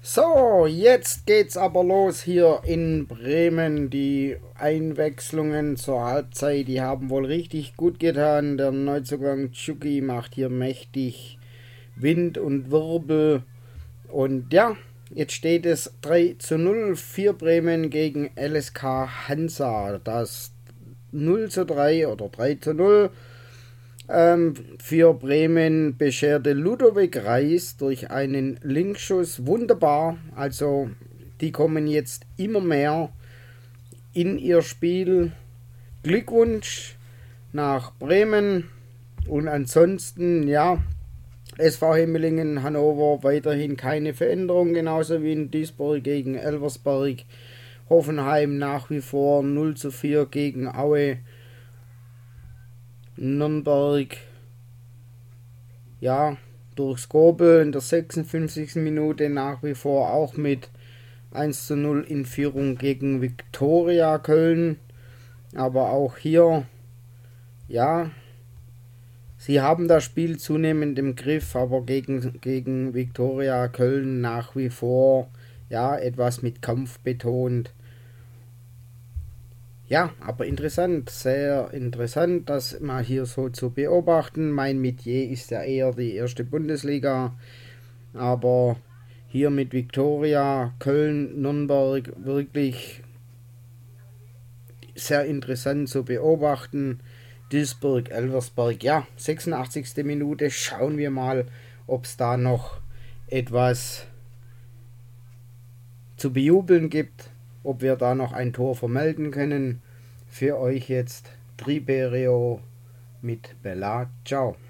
So, jetzt geht's aber los hier in Bremen. Die Einwechslungen zur Halbzeit, die haben wohl richtig gut getan. Der Neuzugang Tschuki macht hier mächtig Wind und Wirbel. Und ja, jetzt steht es 3:0 für Bremen gegen LSK Hansa. Das 0:3 oder 3:0 für Bremen bescherte Ludovic Reis durch einen Linkschuss wunderbar. Also die kommen jetzt immer mehr in ihr Spiel. Glückwunsch nach Bremen. Und ansonsten, ja, SV Hemmelingen, Hannover weiterhin keine Veränderung, genauso wie in Duisburg gegen Elversberg. Hoffenheim nach wie vor 0:4 gegen Aue. Nürnberg, ja, durch Skobel in der 56. Minute nach wie vor auch mit 1:0 in Führung gegen Viktoria Köln. Aber auch hier, ja, sie haben das Spiel zunehmend im Griff, aber gegen Viktoria Köln nach wie vor, ja, etwas mit Kampf betont. Ja, aber interessant, sehr interessant, das mal hier so zu beobachten. Mein Metier ist ja eher die erste Bundesliga, aber hier mit Viktoria, Köln, Nürnberg wirklich sehr interessant zu beobachten. Duisburg, Elversberg, ja, 86. Minute, schauen wir mal, ob es da noch etwas zu bejubeln gibt, ob wir da noch ein Tor vermelden können. Für euch jetzt Triberio mit Bella. Ciao.